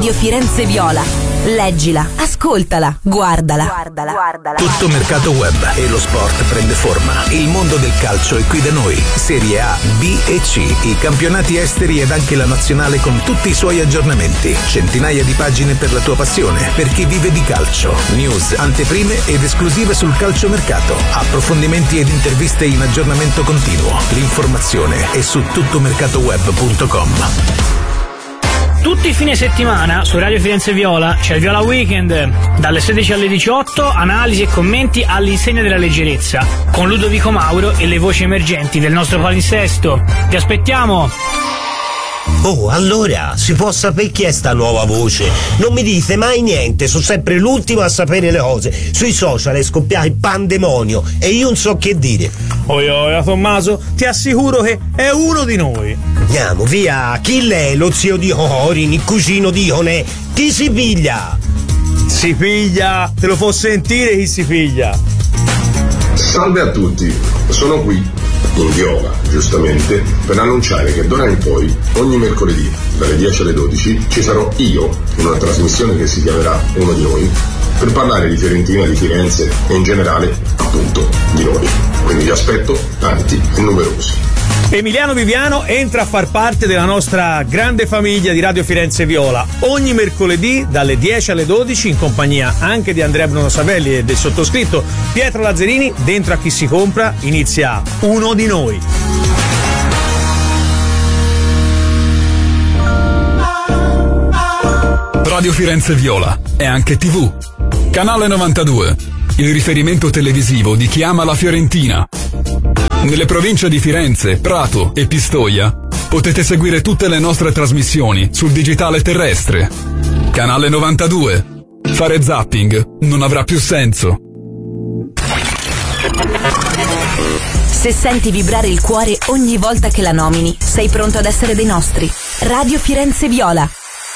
Radio Firenze Viola. Leggila, ascoltala, guardala. Tutto mercato web e lo sport prende forma. Il mondo del calcio è qui da noi. Serie A, B e C, i campionati esteri ed anche la nazionale con tutti i suoi aggiornamenti. Centinaia di pagine per la tua passione, per chi vive di calcio. News, anteprime ed esclusive sul calciomercato. Approfondimenti ed interviste in aggiornamento continuo. L'informazione è su tuttomercatoweb.com. Tutti i fine settimana su Radio Firenze Viola c'è il Viola Weekend, dalle 16 alle 18, analisi e commenti all'insegna della leggerezza, con Ludovico Mauro e le voci emergenti del nostro palinsesto. Vi aspettiamo! Oh, allora, si può sapere chi è sta nuova voce? Non mi dite mai niente, sono sempre l'ultimo a sapere le cose. Sui social è scoppiato il pandemonio e io non so che dire. Oia, Tommaso, ti assicuro che è uno di noi. Andiamo, via, chi lei? Lo zio di Corin, il cugino di Ionè? Chi si piglia? Si piglia, te lo può sentire chi si piglia. Salve a tutti, sono qui, in Viola, giustamente, per annunciare che d'ora in poi, ogni mercoledì, dalle 10 alle 12, ci sarò io, in una trasmissione che si chiamerà Uno di Noi, per parlare di Fiorentina, di Firenze e in generale, appunto, di noi. Quindi vi aspetto tanti e numerosi. Emiliano Viviano entra a far parte della nostra grande famiglia di Radio Firenze Viola ogni mercoledì dalle 10 alle 12 in compagnia anche di Andrea Bruno Savelli e del sottoscritto Pietro Lazzarini. Dentro a Chi si compra inizia Uno di Noi. Radio Firenze Viola è anche TV. Canale 92, il riferimento televisivo di chi ama la Fiorentina. Nelle province di Firenze, Prato e Pistoia potete seguire tutte le nostre trasmissioni sul digitale terrestre. Canale 92. Fare zapping non avrà più senso. Se senti vibrare il cuore ogni volta che la nomini, sei pronto ad essere dei nostri. Radio Firenze Viola.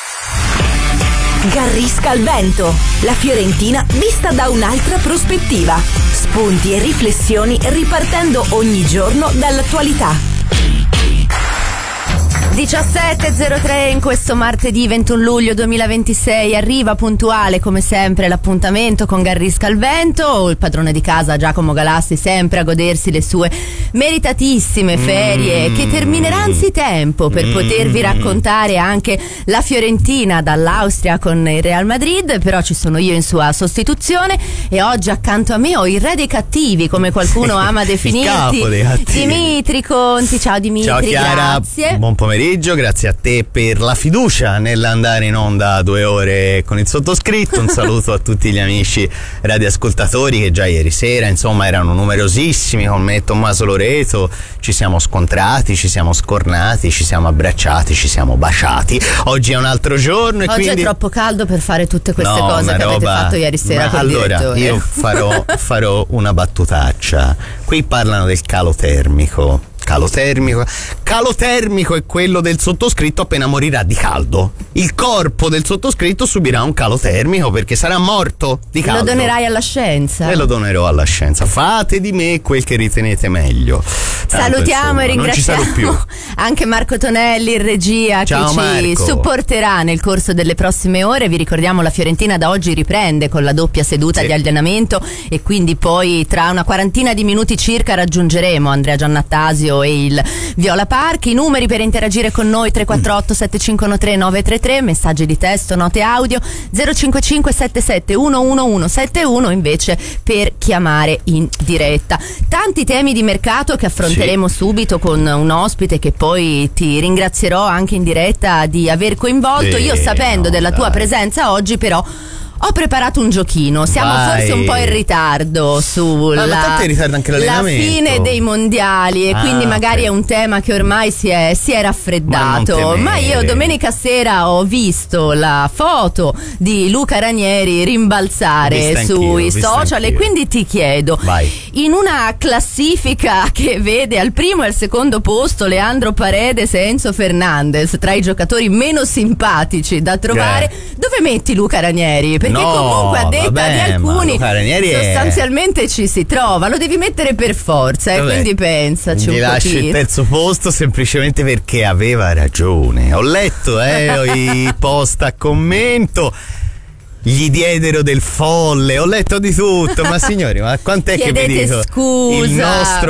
Garrisca al vento, la Fiorentina vista da un'altra prospettiva. Spunti e riflessioni ripartendo ogni giorno dall'attualità. 17.03 in questo martedì 21 luglio 2026 arriva puntuale come sempre l'appuntamento con Garrisca al vento, il padrone di casa Giacomo Galassi sempre a godersi le sue meritatissime ferie che terminerà anzitempo per potervi raccontare anche la Fiorentina dall'Austria con il Real Madrid, però ci sono io in sua sostituzione e oggi accanto a me ho il re dei cattivi come qualcuno ama definirti, Dimitri Conti. Ciao Dimitri. Ciao Chiara, grazie. buon pomeriggio, grazie a te per la fiducia nell'andare in onda 2 ore con il sottoscritto. Un saluto a tutti gli amici radioascoltatori che già ieri sera insomma erano numerosissimi con me e Tommaso Loreto, ci siamo scontrati, ci siamo scornati, ci siamo abbracciati, ci siamo baciati. Oggi è un altro giorno e oggi quindi è troppo caldo per fare tutte queste cose che avete fatto ieri sera col allora direttore. io farò una battutaccia. Qui parlano del calo termico è quello del sottoscritto appena morirà di caldo. Il corpo del sottoscritto subirà un calo termico perché sarà morto di caldo. Lo donerai alla scienza? E lo donerò alla scienza. Fate di me quel che ritenete meglio. Salutiamo e ringraziamo non ci sarò più. anche Marco Tonelli in regia. Ciao, che ci Marco. supporterà nel corso delle prossime ore. Vi ricordiamo la Fiorentina da oggi riprende con la doppia seduta di allenamento e quindi poi tra una quarantina di minuti circa raggiungeremo Andrea Giannattasio e il Viola Park. I numeri per interagire con noi 348 7513 933, messaggi di testo, note audio 055 77 11171 invece per chiamare in diretta. Tanti temi di mercato che affronteremo subito con un ospite che poi ti ringrazierò anche in diretta di aver coinvolto. Io sapendo della tua presenza oggi però ho preparato un giochino. Siamo forse un po' in ritardo sulla tanto è in ritardo anche l'allenamento. La fine dei mondiali e quindi magari è un tema che ormai si è raffreddato. Ma io domenica sera ho visto la foto di Luca Ranieri rimbalzare sui social e quindi ti chiedo, in una classifica che vede al primo e al secondo posto Leandro Paredes e Enzo Fernandez tra i giocatori meno simpatici da trovare, dove dove metti Luca Ranieri? Perché No, comunque a detta vabbè, di alcuni Luca Ranieri sostanzialmente ci si trova, lo devi mettere per forza, e quindi pensaci un Gli po'. lascio il terzo posto semplicemente perché aveva ragione. Ho letto i post a commento. Gli diedero del folle, ho letto di tutto, ma signori, ma quant'è Chiedete che vi dico? scusa. Il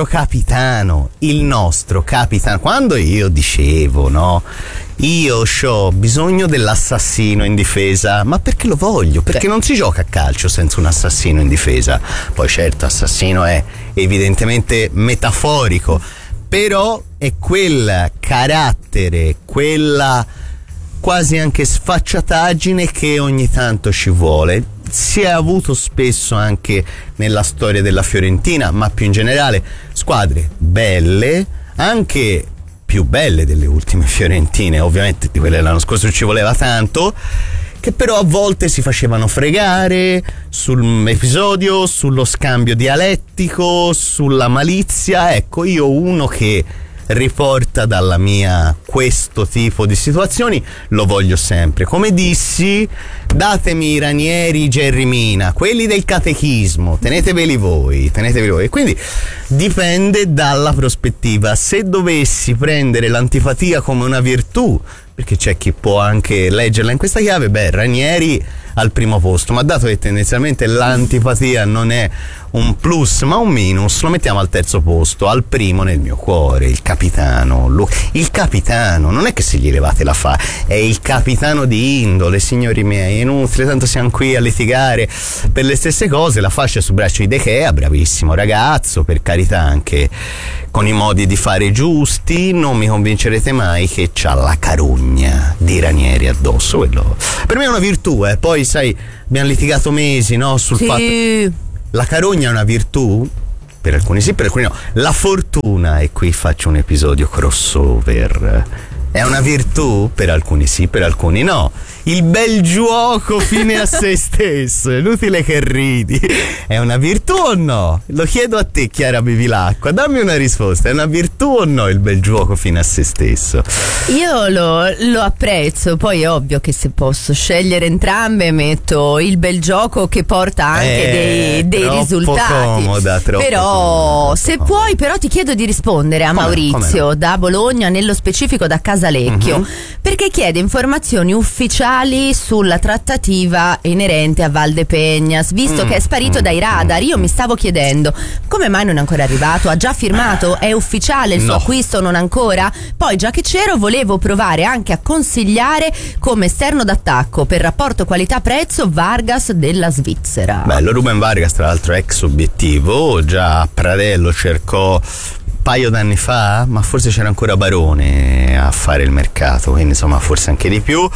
nostro capitano, quando io dicevo, no? Io ho bisogno dell'assassino in difesa, ma perché lo voglio? Perché non si gioca a calcio senza un assassino in difesa. Poi certo, assassino è evidentemente metaforico, però è quel carattere, quella quasi anche sfacciataggine che ogni tanto ci vuole. Si è avuto spesso anche nella storia della Fiorentina, ma più in generale squadre belle, anche più belle delle ultime fiorentine, ovviamente di quelle dell'anno scorso ci voleva tanto, che però a volte si facevano fregare sull'episodio, sullo scambio dialettico, sulla malizia. Ecco, io uno che riporta dalla mia questo tipo di situazioni lo voglio sempre. Come dissi, datemi i Ranieri, Gerry Mina, quelli del catechismo, teneteveli voi. E quindi dipende dalla prospettiva. Se dovessi prendere l'antipatia come una virtù, perché c'è chi può anche leggerla in questa chiave, Ranieri al primo posto, ma dato che tendenzialmente l'antipatia non è un plus ma un minus, lo mettiamo al terzo posto. Al primo nel mio cuore il capitano, non è che se gli levate la fa, è il capitano di indole, signori miei, è inutile, tanto siamo qui a litigare per le stesse cose. La fascia sul braccio di De Gea, bravissimo ragazzo, per carità, anche con i modi di fare giusti. Non mi convincerete mai che c'ha la carogna di Ranieri addosso, quello per me è una virtù. Poi sai, abbiamo litigato mesi, no, sul fatto. La carogna è una virtù? Per alcuni sì, per alcuni no. La fortuna, e qui faccio un episodio crossover, è una virtù? Per alcuni sì, per alcuni no. Il bel gioco fine a se stesso, è inutile che ridi. È una virtù o no? Lo chiedo a te, Chiara Bevilacqua, dammi una risposta. È una virtù o no il bel gioco fine a se stesso? Io lo apprezzo, poi è ovvio che se posso scegliere entrambe metto il bel gioco che porta anche dei risultati. Comoda, troppo però comoda, se puoi, però ti chiedo di rispondere a Maurizio no? Da Bologna, nello specifico da Casalecchio, perché chiede informazioni ufficiali sulla trattativa inerente a Valdepegnas, visto che è sparito dai radar. Io mi stavo chiedendo come mai non è ancora arrivato, ha già firmato, è ufficiale il suo acquisto o non ancora? Poi già che c'ero, volevo provare anche a consigliare come esterno d'attacco per rapporto qualità-prezzo Vargas della Svizzera. Bello, Ruben Vargas, tra l'altro ex Obiettivo, già Pradello cercò paio d'anni fa, ma forse c'era ancora Barone a fare il mercato, quindi insomma forse anche di più.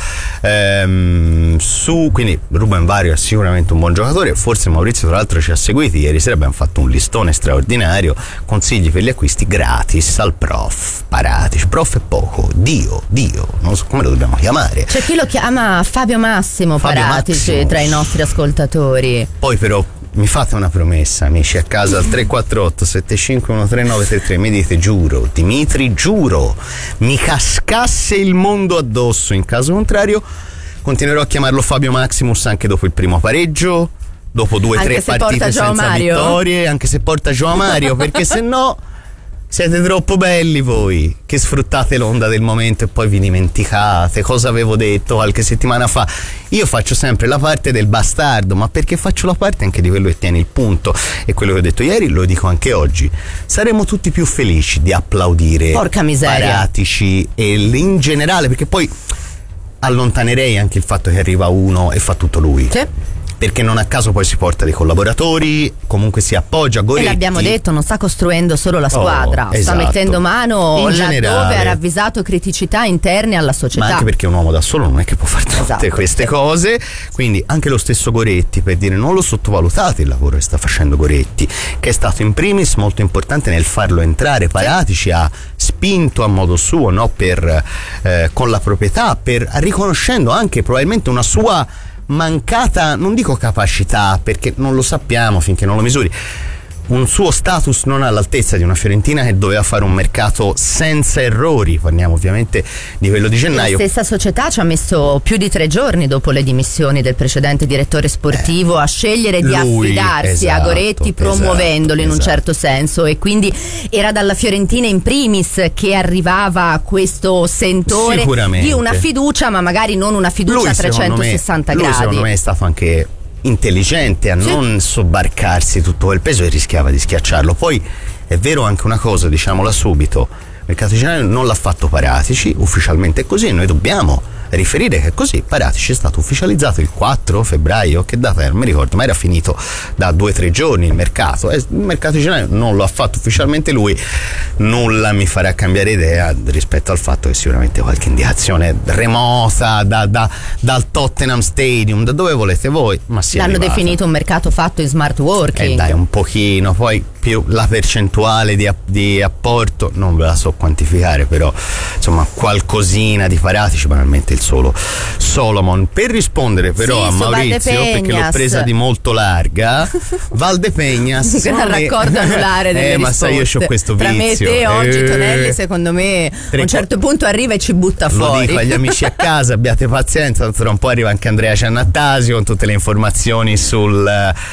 Quindi Ruben Vargas è sicuramente un buon giocatore. Forse Maurizio tra l'altro ci ha seguiti ieri sera, abbiamo fatto un listone straordinario, consigli per gli acquisti gratis al prof Paratici. Prof è poco, Dio, non so come lo dobbiamo chiamare. C'è chi lo chiama Fabio Massimo Paratici tra i nostri ascoltatori. Poi però mi fate una promessa, amici a casa, al 348 7513933, mi dite: giuro, Dimitri, giuro, mi cascasse il mondo addosso. In caso contrario continuerò a chiamarlo Fabio Maximus anche dopo il primo pareggio, dopo 2-3 partite senza vittorie, anche se porta Joao Mario, perché se no siete troppo belli voi che sfruttate l'onda del momento e poi vi dimenticate cosa avevo detto qualche settimana fa. Io faccio sempre la parte del bastardo, ma perché faccio la parte anche di quello che tiene il punto, e quello che ho detto ieri lo dico anche oggi. Saremo tutti più felici di applaudire Paratici e in generale, perché poi allontanerei anche il fatto che arriva uno e fa tutto lui. Sì. Perché non a caso poi si porta dei collaboratori, comunque si appoggia a Goretti. E l'abbiamo detto, non sta costruendo solo la squadra, sta mettendo mano laddove ha ravvisato criticità interne alla società. Ma anche perché un uomo da solo non è che può fare tutte queste cose, quindi anche lo stesso Goretti, per dire, non lo sottovalutate il lavoro che sta facendo Goretti, che è stato in primis molto importante nel farlo entrare. Paratici ha spinto a modo suo, no, con la proprietà, riconoscendo anche probabilmente una sua mancata, non dico capacità perché non lo sappiamo finché non lo misuri, un suo status non all'altezza di una Fiorentina che doveva fare un mercato senza errori. Parliamo ovviamente di quello di gennaio. La stessa società ci ha messo più di 3 giorni dopo le dimissioni del precedente direttore sportivo a scegliere di affidarsi a Goretti, promuovendolo in un certo senso, e quindi era dalla Fiorentina in primis che arrivava questo sentore di una fiducia, ma magari non una fiducia a 360 gradi. Lui secondo me è stato anche intelligente a non sobbarcarsi tutto quel peso e rischiava di schiacciarlo. Poi è vero anche una cosa, diciamola subito, il mercato di gennaio non l'ha fatto Paratici, ufficialmente è così, e noi dobbiamo riferire che è così. Paratici è stato ufficializzato il 4 febbraio, che data non mi ricordo, ma era finito da 2-3 giorni il mercato, e il mercato di gennaio non lo ha fatto ufficialmente lui. Nulla mi farà cambiare idea rispetto al fatto che sicuramente qualche indicazione remota dal Tottenham Stadium, da dove volete voi, ma sia l'hanno arrivata. Definito un mercato fatto in smart working. Dai, un pochino, poi più la percentuale di apporto non ve la so quantificare, però insomma qualcosina di Paratici, banalmente il solo Solomon. Per rispondere però a Maurizio, perché l'ho presa di molto larga, Valdepeñas gran raccordo anulare delle ma sai, io c'ho questo tra vizio. me e te oggi Tonelli secondo me a un certo punto arriva e ci butta fuori. Lo dico agli amici a casa, abbiate pazienza, tra un po' arriva anche Andrea Giannattasio con tutte le informazioni sul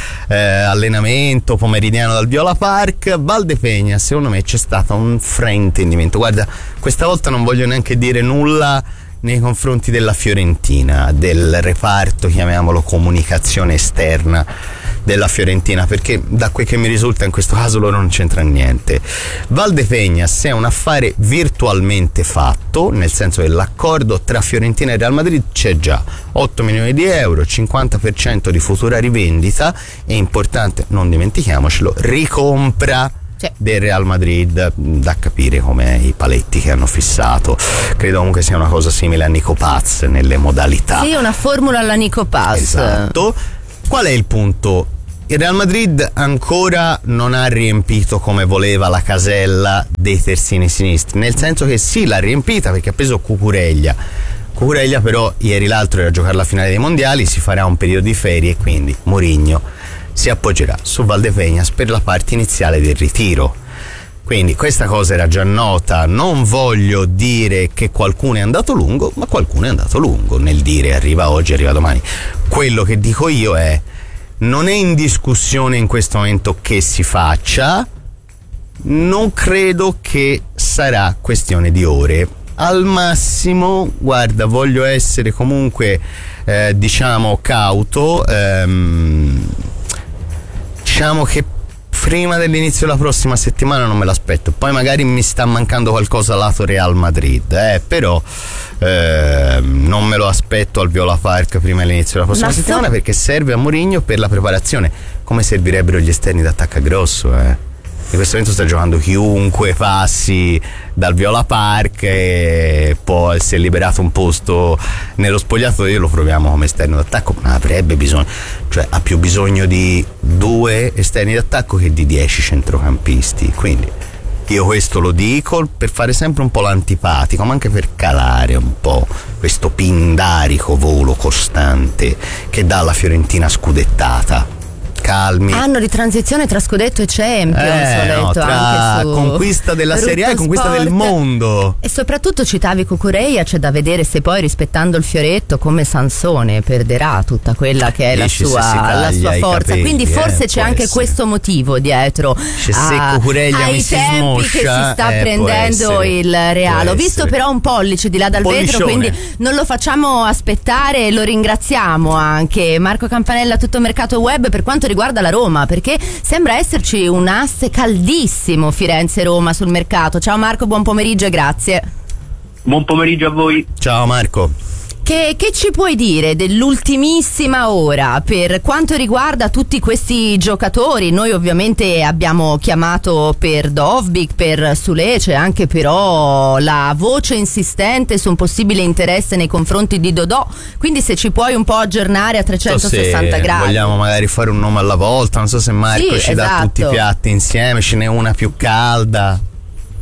allenamento pomeridiano dal Viola Park. Valdepeñas, secondo me c'è stato un fraintendimento. Guarda, questa volta non voglio neanche dire nulla nei confronti della Fiorentina, del reparto, chiamiamolo comunicazione esterna della Fiorentina, perché da quel che mi risulta in questo caso loro non c'entra niente. Valdepeñas è un affare virtualmente fatto, nel senso che l'accordo tra Fiorentina e Real Madrid c'è già, 8 milioni di euro, 50% di futura rivendita, e importante, non dimentichiamocelo, ricompra del Real Madrid, da capire come i paletti che hanno fissato. Credo comunque sia una cosa simile a Nico Paz nelle modalità. Sì, una formula alla Nico Paz. Esatto. Qual è il punto? Il Real Madrid ancora non ha riempito come voleva la casella dei terzini sinistri, nel senso che sì, l'ha riempita perché ha preso Cucurella però ieri l'altro era a giocare la finale dei mondiali, si farà un periodo di ferie e quindi Mourinho si appoggerà su Valdepeñas per la parte iniziale del ritiro. Quindi questa cosa era già nota. Non voglio dire che qualcuno è andato lungo, ma qualcuno è andato lungo nel dire arriva oggi, arriva domani. Quello che dico io è: non è in discussione in questo momento che si faccia, non credo che sarà questione di ore. Al massimo, guarda, voglio essere comunque diciamo cauto, diciamo che prima dell'inizio della prossima settimana non me l'aspetto. Poi magari mi sta mancando qualcosa lato Real Madrid, però non me lo aspetto al Viola Park prima dell'inizio della prossima settimana, perché serve a Mourinho per la preparazione, come servirebbero gli esterni d'attacco a grosso. In questo momento sta giocando chiunque passi dal Viola Park, e poi si è liberato un posto nello spogliatoio, lo proviamo come esterno d'attacco, ma avrebbe bisogno, cioè ha più bisogno di 2 esterni d'attacco che di 10 centrocampisti. Quindi io questo lo dico per fare sempre un po' l'antipatico, ma anche per calare un po' questo pindarico volo costante che dà la Fiorentina scudettata. Calmi. Anno di transizione tra scudetto e Champions, ho letto, tra anche su conquista della Serie A e conquista del mondo. E soprattutto citavi Cucurella, c'è da vedere se poi, rispettando il fioretto, come Sansone perderà tutta quella che è la sua forza. Capelli, quindi forse c'è anche questo motivo dietro se Cucurella ai mi si tempi smoscia, che si sta prendendo il Real. Ho visto però un pollice di là dal vetro, quindi non lo facciamo aspettare e lo ringraziamo anche Marco Campanella, Tutto Mercato Web, per quanto riguarda la Roma, perché sembra esserci un asse caldissimo Firenze-Roma sul mercato. Ciao Marco, buon pomeriggio e grazie. Buon pomeriggio a voi. Ciao Marco. Che ci puoi dire dell'ultimissima ora per quanto riguarda tutti questi giocatori? Noi ovviamente abbiamo chiamato per Dovbyk, per Sule, c'è anche però la voce insistente su un possibile interesse nei confronti di Dodò, quindi se ci puoi un po' aggiornare a 360 gradi. Vogliamo magari fare un nome alla volta, non so se Marco ci dà tutti i piatti insieme, ce n'è una più calda.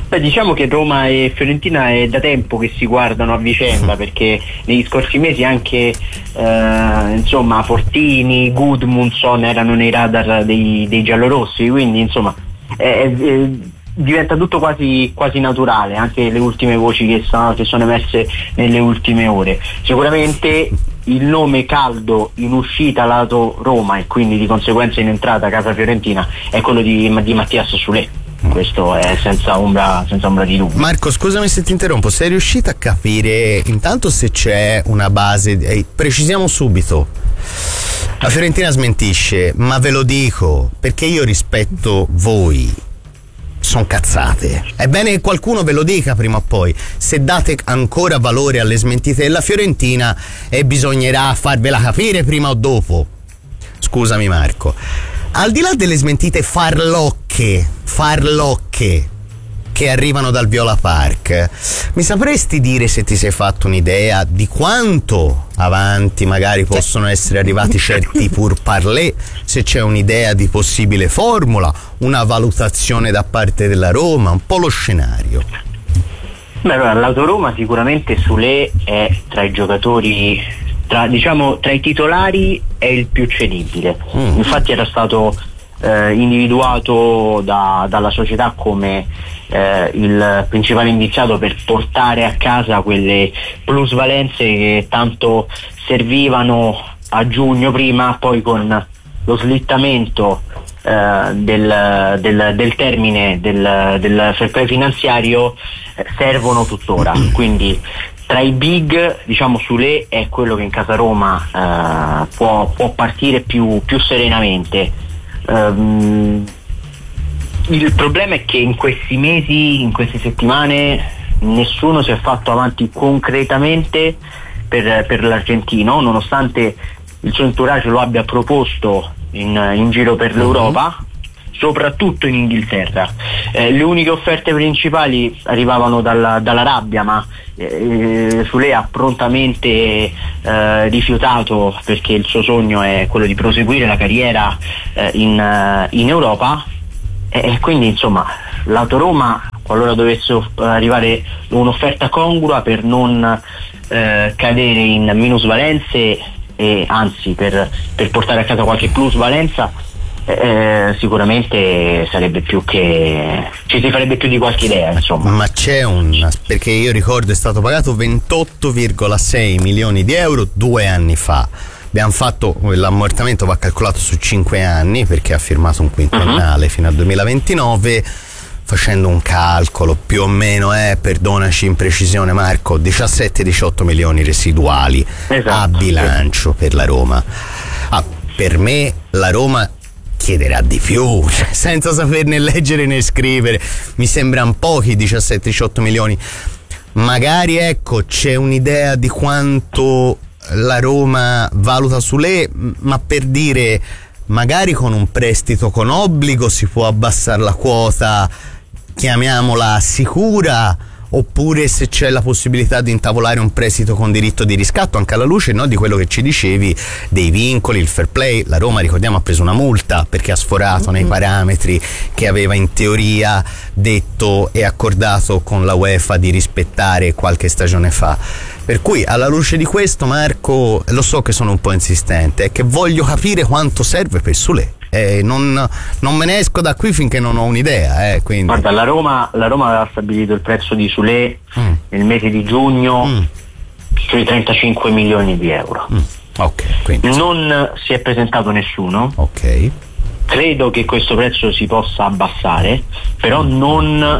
Beh, diciamo che Roma e Fiorentina è da tempo che si guardano a vicenda, perché negli scorsi mesi anche insomma Fortini, Gudmundsson erano nei radar dei giallorossi, quindi insomma diventa tutto quasi naturale, anche le ultime voci che sono emerse nelle ultime ore. Sicuramente il nome caldo in uscita lato Roma e quindi di conseguenza in entrata casa Fiorentina è quello di Mattias Soulé. Questo è senza ombra di dubbio. Marco, scusami se ti interrompo, sei riuscito a capire intanto se c'è una base? Precisiamo subito, la Fiorentina smentisce, ma ve lo dico perché io rispetto voi, sono cazzate, è bene che qualcuno ve lo dica prima o poi, se date ancora valore alle smentite della Fiorentina, e bisognerà farvela capire prima o dopo. Scusami Marco, al di là delle smentite farlocche che arrivano dal Viola Park, mi sapresti dire se ti sei fatto un'idea di quanto avanti magari possono essere arrivati certi pourparlers, se c'è un'idea di possibile formula, una valutazione da parte della Roma, un po' lo scenario? Beh, allora, lato Roma sicuramente Soulé è tra i giocatori, tra i titolari è il più cedibile. Infatti era stato individuato dalla società come il principale indiziato per portare a casa quelle plusvalenze che tanto servivano a giugno prima, poi con lo slittamento del termine del fair play finanziario servono tuttora. Quindi tra i big, diciamo, Soulé è quello che in casa Roma può partire più serenamente. Il problema è che in questi mesi, in queste settimane, nessuno si è fatto avanti concretamente per l'argentino, nonostante il suo entourage lo abbia proposto in giro per l'Europa, soprattutto in Inghilterra. Le uniche offerte principali arrivavano dall'Arabia, ma Soulé ha prontamente rifiutato, perché il suo sogno è quello di proseguire la carriera in Europa, e quindi insomma lato Roma, qualora dovesse arrivare un'offerta congrua per non cadere in minusvalenze e anzi per portare a casa qualche plusvalenza, sicuramente sarebbe più che ci si farebbe più di qualche idea, insomma. Ma c'è perché io ricordo è stato pagato 28,6 milioni di euro 2 anni fa. Abbiamo fatto, l'ammortamento va calcolato su 5 anni perché ha firmato un quinquennale fino al 2029, facendo un calcolo più o meno, perdonaci imprecisione Marco, 17-18 milioni residuali, esatto, a bilancio per la Roma. Per me la Roma chiederà di più, senza saperne leggere né scrivere, mi sembrano pochi 17-18 milioni. Magari ecco c'è un'idea di quanto la Roma valuta Soulé, ma per dire, magari con un prestito con obbligo si può abbassare la quota, chiamiamola sicura, oppure se c'è la possibilità di intavolare un prestito con diritto di riscatto, anche alla luce, no, di quello che ci dicevi dei vincoli, il fair play. La Roma, ricordiamo, ha preso una multa perché ha sforato nei parametri che aveva in teoria detto e accordato con la UEFA di rispettare qualche stagione fa. Per cui alla luce di questo, Marco, lo so che sono un po' insistente, è che voglio capire quanto serve per Soulé. Non me ne esco da qui finché non ho un'idea, quindi. Guarda, la Roma aveva stabilito il prezzo di Soulé nel mese di giugno sui 35 milioni di euro. Quindi non si è presentato nessuno. Credo che questo prezzo si possa abbassare, però non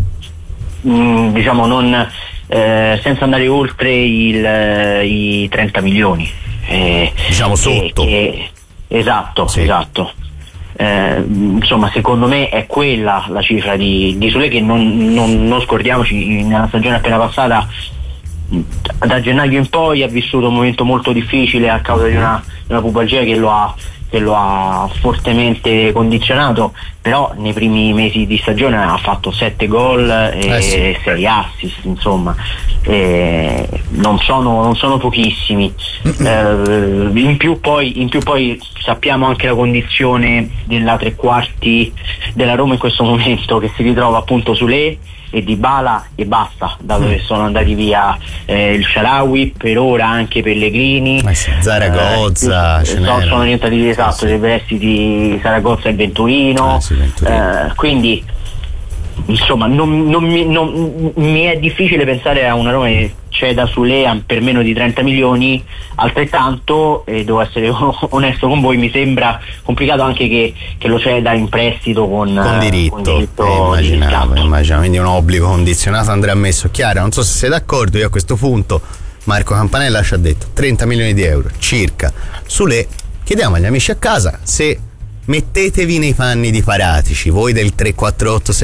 senza andare oltre i 30 milioni. Diciamo sotto. Esatto. Insomma, secondo me è quella la cifra di Soulé, che non scordiamoci, nella stagione appena passata, da gennaio in poi, ha vissuto un momento molto difficile a causa di una pubalgia che lo ha fortemente condizionato, però nei primi mesi di stagione ha fatto 7 gol e 6 assist, insomma, non sono pochissimi. In più poi sappiamo anche la condizione della tre quarti della Roma in questo momento, che si ritrova appunto Soulé, e Dybala e basta, dato che sono andati via il Shaarawy, per ora anche Pellegrini, Zaragoza, sono diventati esatto dei prestiti, Zaragoza e Venturino, quindi insomma non mi è difficile pensare a una Roma che ceda su Lea per meno di 30 milioni, altrettanto, e devo essere onesto con voi, mi sembra complicato anche che lo ceda in prestito con diritto immaginavo, quindi un obbligo condizionato andrà messo. Chiara, non so se sei d'accordo, io a questo punto Marco Campanella ci ha detto 30 milioni di euro circa su Lea. Chiediamo agli amici a casa se mettetevi nei panni di Paratici, voi del 348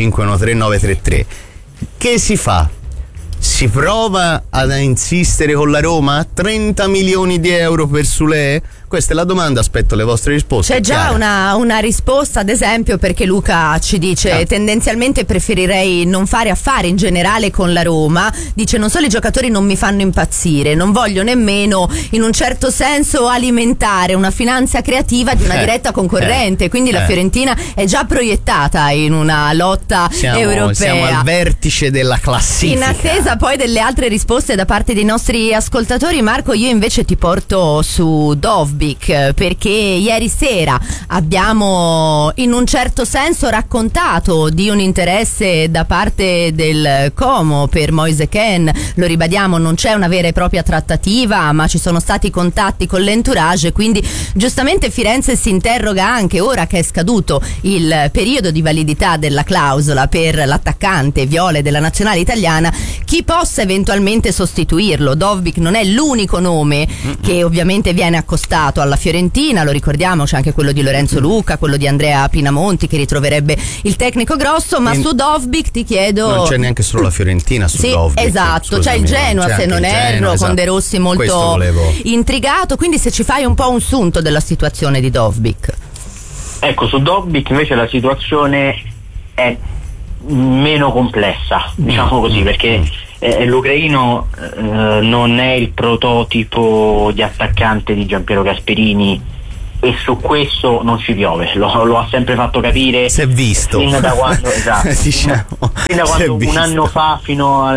7513 che si fa? Si prova ad insistere con la Roma? 30 milioni di euro per Sule? Questa è la domanda, aspetto le vostre risposte. C'è già una risposta, ad esempio, perché Luca ci dice tendenzialmente preferirei non fare affari in generale con la Roma. Dice non solo i giocatori non mi fanno impazzire, non voglio nemmeno in un certo senso alimentare una finanza creativa di una diretta concorrente, quindi la Fiorentina è già proiettata in una lotta europea. Siamo al vertice della classifica. In attesa poi delle altre risposte da parte dei nostri ascoltatori, Marco, io invece ti porto su Dovbyk, perché ieri sera abbiamo in un certo senso raccontato di un interesse da parte del Como per Moise Kean. Lo ribadiamo, non c'è una vera e propria trattativa, ma ci sono stati contatti con l'entourage, quindi giustamente Firenze si interroga anche ora che è scaduto il periodo di validità della clausola per l'attaccante viole della nazionale italiana, chi possa eventualmente sostituirlo. Dovbyk non è l'unico nome che ovviamente viene accostato alla Fiorentina, lo ricordiamo, c'è anche quello di Lorenzo Luca, quello di Andrea Pinamonti che ritroverebbe il tecnico grosso, ma su Dovbyk ti chiedo... Non c'è neanche solo la Fiorentina su Dovbyk. Esatto, c'è il Genoa, se non erro, con De Rossi molto intrigato, quindi se ci fai un po' un sunto della situazione di Dovbyk. Ecco, su Dovbyk invece la situazione è meno complessa, diciamo così, perché l'ucraino non è il prototipo di attaccante di Giampiero Gasperini e su questo non ci piove, lo ha sempre fatto capire. Si è visto fin da quando, diciamo, fin da quando un anno fa fino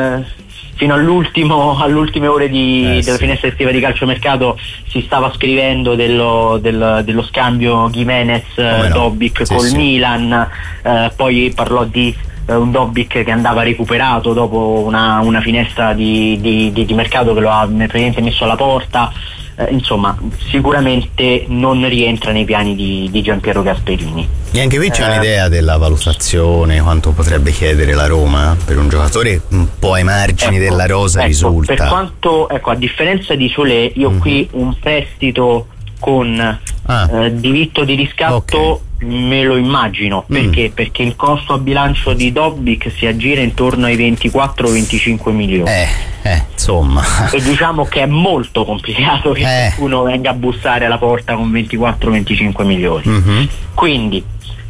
all'ultime ore della finestra estiva di calciomercato si stava scrivendo dello scambio Gimenez-Dovbyk col Milan, poi parlò di un Dovbyk che andava recuperato dopo una finestra di mercato che lo ha praticamente messo alla porta. Insomma, sicuramente non rientra nei piani di Giampiero Gasperini. E anche qui c'è un'idea della valutazione, quanto potrebbe chiedere la Roma per un giocatore un po' ai margini della rosa, risulta. Per quanto, a differenza di Solé, io qui un prestito con diritto di riscatto me lo immagino. Perché? Perché il costo a bilancio di Dovbyk si aggira intorno ai 24-25 milioni. Insomma. E diciamo che è molto complicato che qualcuno venga a bussare alla porta con 24-25 milioni. Quindi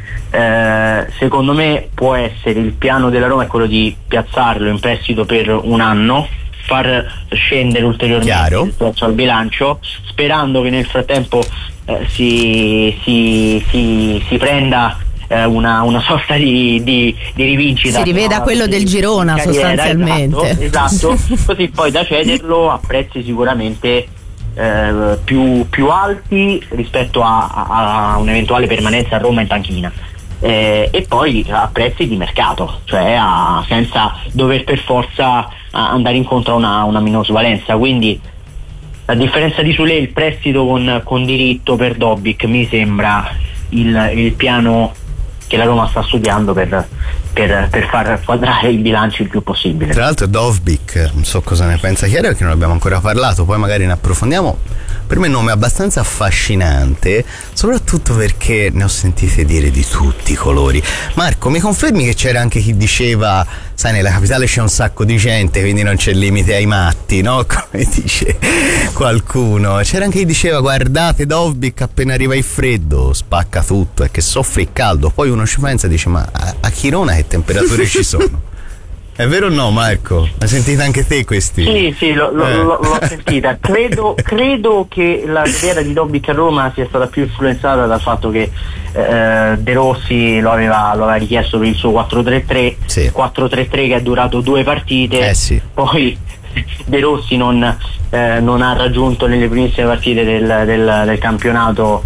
secondo me può essere il piano della Roma è quello di piazzarlo in prestito per un anno, far scendere ulteriormente il prezzo al bilancio, sperando che nel frattempo si prenda una sorta di rivincita. Si riveda quello del Girona sostanzialmente. Esatto. Così poi da cederlo a prezzi sicuramente più alti rispetto a un'eventuale permanenza a Roma in panchina. E poi a prezzi di mercato, cioè senza dover per forza andare incontro a una minusvalenza. Quindi a differenza di Sule, il prestito con diritto per Dovbyk mi sembra il piano che la Roma sta studiando per far quadrare il bilancio il più possibile. Tra l'altro Dovbyk, non so cosa ne pensa Chiara perché non abbiamo ancora parlato, poi magari ne approfondiamo. Per me è un nome abbastanza affascinante, soprattutto perché ne ho sentite dire di tutti i colori. Marco, mi confermi che c'era anche chi diceva, sai, nella capitale c'è un sacco di gente, quindi non c'è limite ai matti, no? Come dice qualcuno. C'era anche chi diceva, guardate Dovbyk appena arriva il freddo spacca tutto, è che soffre il caldo. Poi uno ci pensa e dice, ma a Chirona che temperature ci sono? È vero o no, Marco? Hai sentito anche te questi? Sì, l'ho sentita. Credo che la carriera di Dobbik a Roma sia stata più influenzata dal fatto che De Rossi lo aveva richiesto per il suo 4-3-3, sì. 4-3-3 che è durato 2 partite, sì. Poi De Rossi non ha raggiunto nelle primissime partite del campionato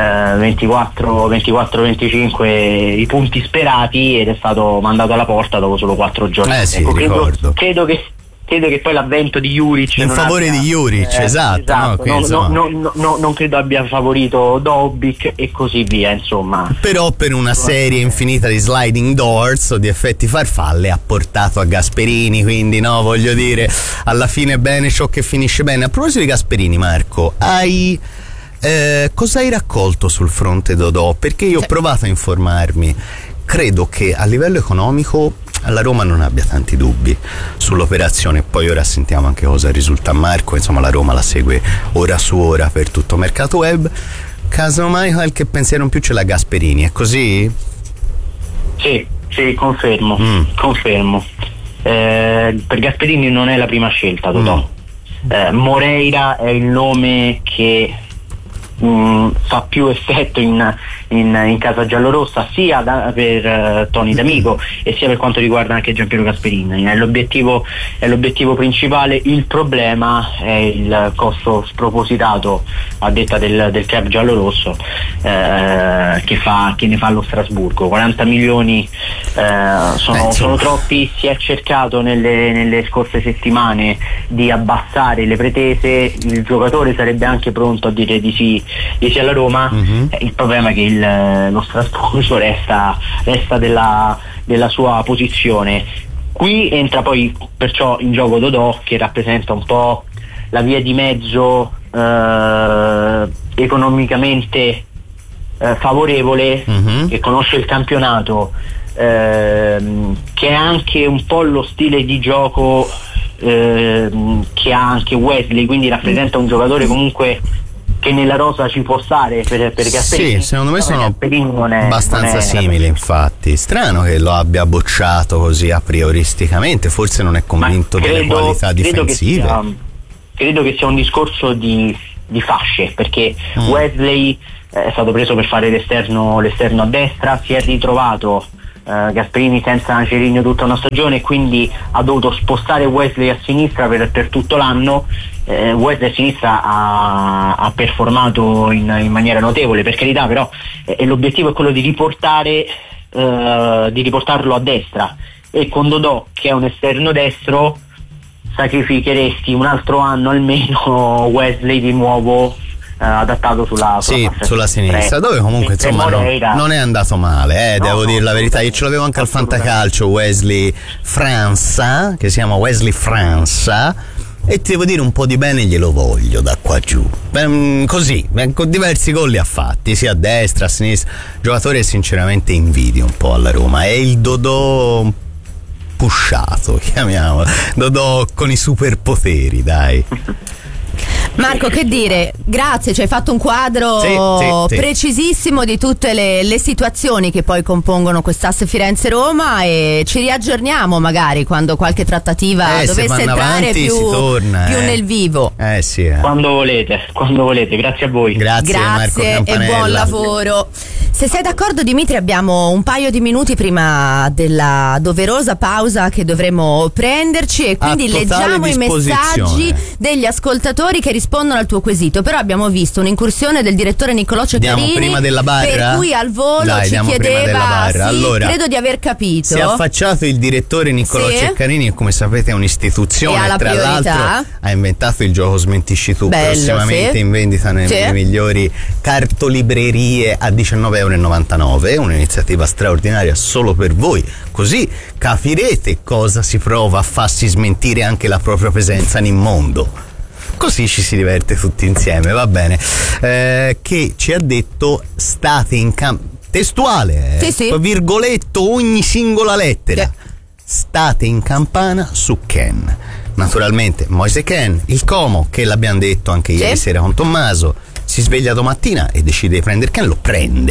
24-25 i punti sperati ed è stato mandato alla porta dopo solo 4 giorni. Sì, credo che poi l'avvento di Juric in favore di Juric, esatto. Non credo abbia favorito Dobbik e così via, insomma. Però per una serie infinita di sliding doors o di effetti farfalle ha portato a Gasperini, quindi no, voglio dire, alla fine bene ciò che finisce bene. A proposito di Gasperini, Marco, cosa hai raccolto sul fronte Dodò? Perché io ho provato a informarmi, credo che a livello economico la Roma non abbia tanti dubbi sull'operazione, poi ora sentiamo anche cosa risulta a Marco, insomma la Roma la segue ora su ora per tutto mercato web, casomai qualche pensiero in più ce l'ha Gasperini, è così? Sì, confermo. Per Gasperini non è la prima scelta, Dodò. Moreira è il nome che fa più effetto in casa giallorossa sia per Tony D'Amico e sia per quanto riguarda anche Giampiero Gasperini. È l'obiettivo principale. Il problema è il costo spropositato a detta del club giallorosso che ne fa lo Strasburgo. 40 milioni sono troppi. Si è cercato nelle scorse settimane di abbassare le pretese, il giocatore sarebbe anche pronto a dire di sì alla Roma. Il problema è che lo Strasburgo resta della sua posizione. Qui entra poi perciò in gioco Dodò, che rappresenta un po' la via di mezzo economicamente favorevole, che conosce il campionato, che è anche un po' lo stile di gioco che ha anche Wesley, quindi rappresenta un giocatore comunque che nella rosa ci può stare per Gasperini. Sì, secondo me sono abbastanza simili, infatti. Strano che lo abbia bocciato così a prioristicamente, forse non è convinto delle qualità difensive. Credo che sia un discorso di fasce, perché Wesley è stato preso per fare l'esterno a destra, si è ritrovato Gasperini senza Angelino tutta una stagione, quindi ha dovuto spostare Wesley a sinistra per tutto l'anno. Wesley a sinistra ha performato in maniera notevole, per carità, però l'obiettivo è quello di riportarlo a destra, e con Dodò, che è un esterno destro, sacrificheresti un altro anno almeno Wesley di nuovo adattato sulla sinistra, dove comunque insomma non è andato male, devo dire la verità. Io ce l'avevo anche al Fantacalcio, Wesley Franza, che si chiama Wesley Franza, e ti devo dire un po' di bene glielo voglio da qua giù, così, con diversi gol li ha fatti sia a destra, a sinistra, giocatore sinceramente invidio un po' alla Roma. È il Dodò pushato, chiamiamolo Dodò con i superpoteri, dai. Marco, che dire, grazie, ci hai fatto un quadro precisissimo di tutte le situazioni che poi compongono quest'asse Firenze-Roma, e ci riaggiorniamo magari quando qualche trattativa dovesse entrare più nel vivo. Quando volete, grazie a voi. Grazie Marco e buon lavoro. Se sei d'accordo, Dimitri, abbiamo un paio di minuti prima della doverosa pausa che dovremo prenderci, e quindi leggiamo i messaggi degli ascoltatori che rispondono al tuo quesito. Però abbiamo visto un'incursione del direttore Niccolò Ceccarini. Andiamo prima della barra? Per cui al volo ci chiedeva, allora, credo di aver capito. Si è affacciato il direttore Niccolò Ceccarini, che come sapete è un'istituzione, e tra l'altro ha inventato il gioco Smentisci tu, prossimamente in vendita nelle migliori cartolibrerie a €19,99, un'iniziativa straordinaria solo per voi, così capirete cosa si prova a farsi smentire anche la propria presenza nel mondo. Così ci si diverte tutti insieme, va bene. Che ci ha detto state in testuale, virgoletto ogni singola lettera. State in campana su Ken. Naturalmente Moise Ken, il Como, che l'abbiamo detto anche ieri sera con Tommaso, si sveglia domattina e decide di prendere Ken, lo prende.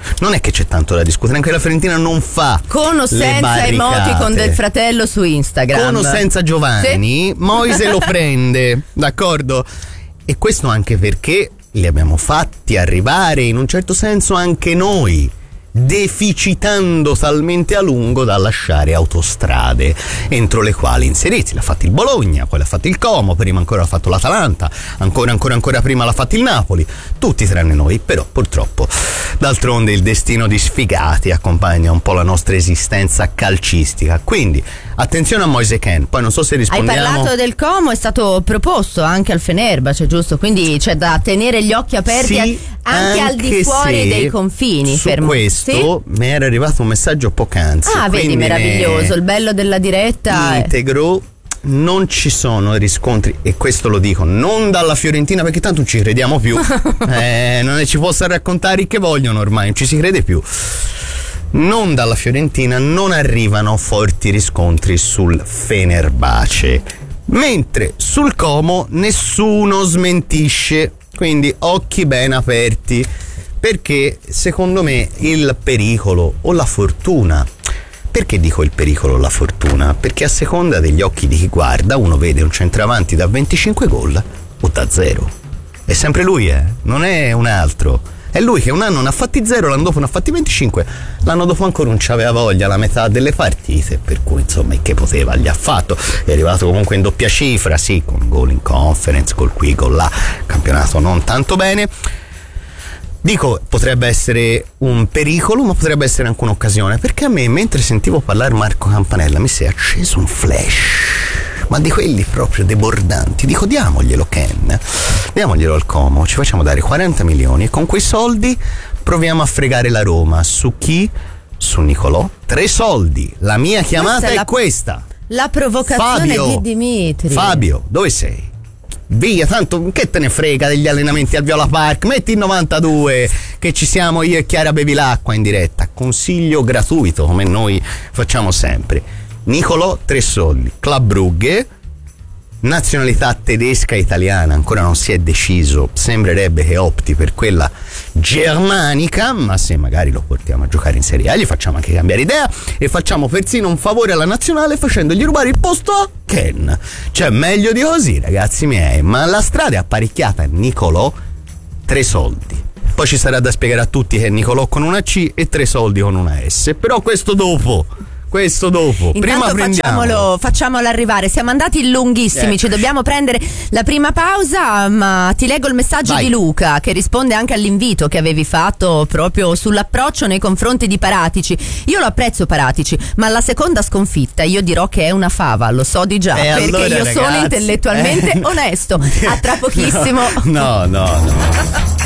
Non è che c'è tanto da discutere, anche la Fiorentina non fa con o senza emoticon del fratello su Instagram, con o senza Giovanni, sì. Moise lo prende, d'accordo? E questo anche perché li abbiamo fatti arrivare in un certo senso anche noi, deficitando talmente a lungo da lasciare autostrade entro le quali inserirsi. L'ha fatto il Bologna, poi l'ha fatto il Como, prima ancora l'ha fatto l'Atalanta, ancora prima l'ha fatto il Napoli, tutti tranne noi. Però purtroppo d'altronde il destino di sfigati accompagna un po' la nostra esistenza calcistica, quindi attenzione a Moise Kean. Poi non so se rispondiamo. Hai parlato del Como, è stato proposto anche al Fenerbahce, giusto? Quindi c'è da tenere gli occhi aperti, sì, anche al di fuori dei confini. Su questo mi era arrivato un messaggio poc'anzi. Ah, vedi, meraviglioso, il bello della diretta. Integro. Non ci sono riscontri, e questo lo dico non dalla Fiorentina, perché tanto non ci crediamo più. Non ne ci possono raccontare che vogliono, ormai non ci si crede più. Non dalla Fiorentina non arrivano forti riscontri sul Fenerbahce, mentre sul Como nessuno smentisce, quindi occhi ben aperti, perché secondo me il pericolo o la fortuna. Perché dico il pericolo o la fortuna? Perché a seconda degli occhi di chi guarda uno vede un centravanti da 25 gol o da 0. È sempre lui, non è un altro. È lui che un anno ne ha fatti 0, l'anno dopo ne ha fatti 25, l'anno dopo ancora non c'aveva voglia la metà delle partite, per cui insomma che poteva gli ha fatto. È arrivato comunque in doppia cifra, sì, con gol in conference, gol qui, gol là, campionato non tanto bene. Dico, potrebbe essere un pericolo, ma potrebbe essere anche un'occasione, perché a me, mentre sentivo parlare Marco Campanella, mi si è acceso un flash, ma di quelli proprio debordanti. Dico, diamoglielo Kean, diamoglielo al Como, ci facciamo dare 40 milioni e con quei soldi proviamo a fregare la Roma. Su chi? Su Nicolò. 3 soldi. La mia chiamata è questa. La provocazione di Dimitri. Fabio, dove sei? Via, tanto che te ne frega degli allenamenti al Viola Park, metti il 92 che ci siamo io e Chiara Bevilacqua in diretta, consiglio gratuito come noi facciamo sempre. Nicolò 3 soldi, Club Brugge, nazionalità tedesca e italiana, ancora non si è deciso, sembrerebbe che opti per quella germanica, ma se magari lo portiamo a giocare in Serie A gli facciamo anche cambiare idea e facciamo persino un favore alla nazionale facendogli rubare il posto a Kean. Cioè meglio di così, ragazzi miei, ma la strada è apparecchiata. Nicolò 3 soldi, poi ci sarà da spiegare a tutti che è Nicolò con una C e 3 soldi con una S, però questo dopo. Prima facciamolo arrivare. Siamo andati lunghissimi, ci dobbiamo prendere la prima pausa, ma ti leggo il messaggio di Luca che risponde anche all'invito che avevi fatto proprio sull'approccio nei confronti di Paratici. Io lo apprezzo Paratici, ma alla seconda sconfitta io dirò che è una fava, lo so di già, perché allora, io ragazzi, sono intellettualmente onesto. A tra pochissimo. No.